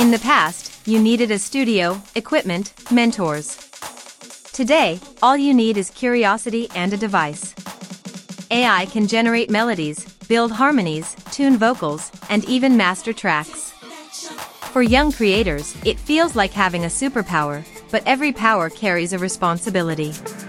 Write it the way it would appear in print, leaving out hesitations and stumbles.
In the past, you needed a studio, equipment, mentors. Today, all you need is curiosity and a device. AI can generate melodies, build harmonies, tune vocals, and even master tracks. For young creators, it feels like having a superpower, but every power carries a responsibility.